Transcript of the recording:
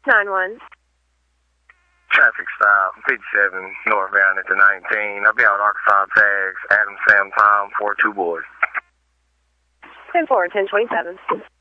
9-1. Traffic stop, 57, northbound at the 19. I'll be out Arkansas tags, Adam, Sam, Tom, 42 boys. 10-4, 10-27.